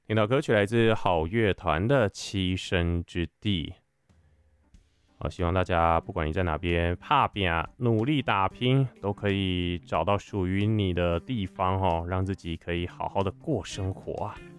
听到歌曲来自好乐团的栖身之地。好，希望大家不管你在哪边打拼努力打拼，都可以找到属于你的地方哦，让自己可以好好的过生活啊。